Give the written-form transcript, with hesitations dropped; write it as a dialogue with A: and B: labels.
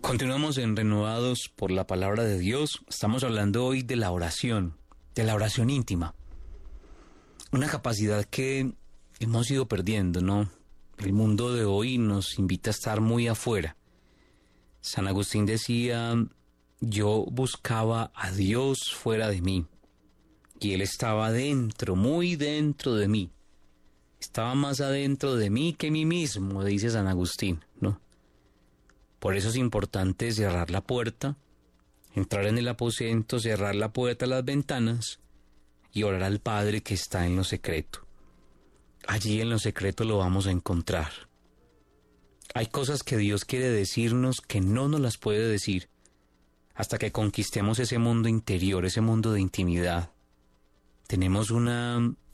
A: Continuamos en Renovados por la Palabra de Dios. Estamos hablando hoy de la oración íntima. Una capacidad que hemos ido perdiendo, ¿no? El mundo de hoy nos invita a estar muy afuera. San Agustín decía, yo buscaba a Dios fuera de mí. Y Él estaba dentro, muy dentro de mí. Estaba más adentro de mí que mí mismo, dice San Agustín, ¿no? Por eso es importante cerrar la puerta, entrar en el aposento, cerrar la puerta a las ventanas y orar al Padre que está en lo secreto. Allí en lo secreto lo vamos a encontrar. Hay cosas que Dios quiere decirnos que no nos las puede decir hasta que conquistemos ese mundo interior, ese mundo de intimidad. Tenemos una